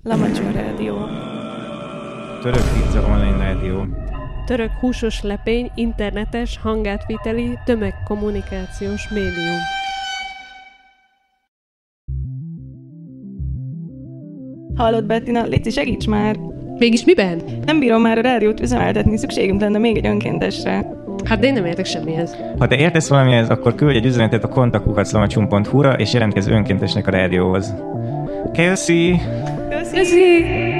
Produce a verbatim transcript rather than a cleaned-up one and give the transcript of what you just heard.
Lamacson Rádió. Török pizza online rádió. Török húsos lepény, internetes, hangátviteli, tömegkommunikációs médium. Hallod, Bettina? Léci, segíts már! Mégis miben? Nem bírom már a rádiót üzemeltetni, szükségünk lenne még egy önkéntesre. Hát de én nem értek semmihez. Ha te értesz valamihez, akkor küldj egy üzenetet a kontakt kukac lamacson pont hu-ra és jelentkezz önkéntesnek a rádióhoz. Köszi! Köszi! Köszi!